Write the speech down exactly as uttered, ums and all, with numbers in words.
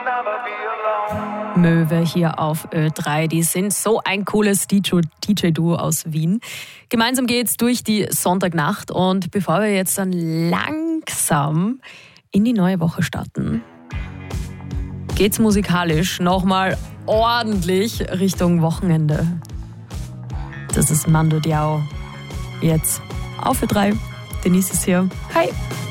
Möwe hier auf Ö drei. Die sind so ein cooles D J-Duo aus Wien. Gemeinsam geht's durch die Sonntagnacht. Und bevor wir jetzt dann langsam in die neue Woche starten, geht's musikalisch nochmal ordentlich Richtung Wochenende. Das ist Mando Diao. Jetzt auf Ö drei. Denise ist hier. Hi.